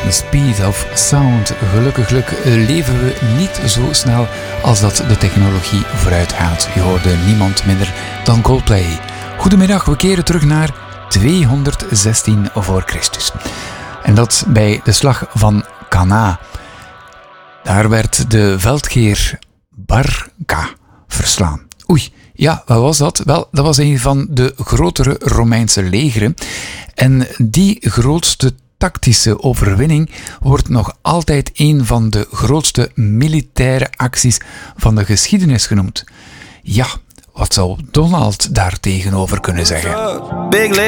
speed of sound. Gelukkig leven we niet zo snel als dat de technologie vooruit gaat. Je hoorde niemand minder dan Coldplay. Goedemiddag, we keren terug naar 216 voor Christus. En dat bij de slag van Cana. Daar werd de veldheer Barca verslaan. Oei, ja, wat was dat? Wel, dat was een van de grotere Romeinse legeren. En die grootste tactische overwinning wordt nog altijd een van de grootste militaire acties van de geschiedenis genoemd. Ja, wat zou Donald daar tegenover kunnen zeggen? Big